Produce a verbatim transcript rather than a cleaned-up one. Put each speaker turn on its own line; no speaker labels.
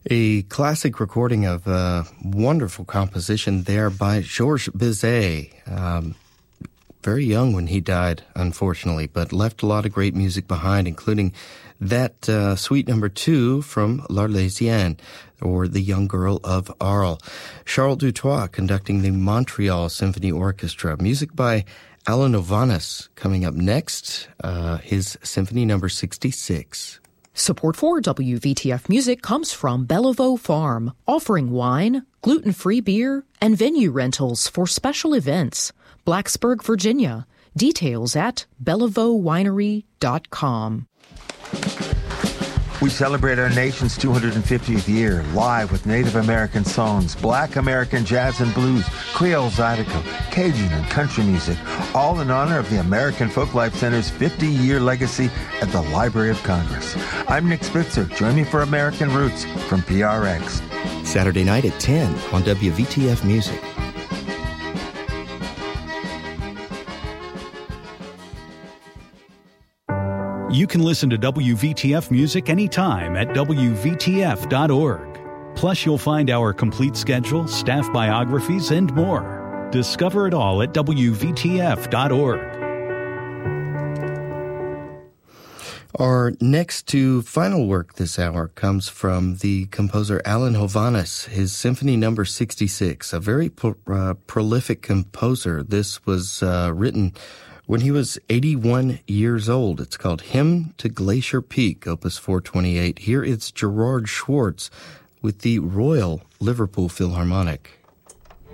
A classic recording of a wonderful composition there by Georges Bizet. Um, very young when he died, unfortunately, but left a lot of great music behind, including that uh, suite number two from L'Arlésienne, or The Young Girl of Arles. Charles Dutoit conducting the Montreal Symphony Orchestra. Music by Alan Ovanes coming up next, uh, his Symphony number sixty-six.
Support for W V T F Music comes from Bellevaux Farm, offering wine, gluten-free beer, and venue rentals for special events. Blacksburg, Virginia. Details at bellevaux winery dot com.
We celebrate our nation's two hundred fiftieth year live with Native American songs, Black American jazz and blues, Creole Zydeco, Cajun and country music, all in honor of the American Folklife Center's fifty-year legacy at the Library of Congress. I'm Nick Spitzer. Join me for American Roots from P R X.
Saturday night at ten on W V T F Music.
You can listen to W V T F Music anytime at W V T F dot org. Plus, you'll find our complete schedule, staff biographies, and more. Discover it all at W V T F dot org.
Our next to final work this hour comes from the composer Alan Hovhaness, his Symphony number sixty-six, a very pro- uh, prolific composer. This was uh, written when he was eighty-one years old. It's called Hymn to Glacier Peak, Opus four twenty-eight. Here it's Gerard Schwartz with the Royal Liverpool Philharmonic.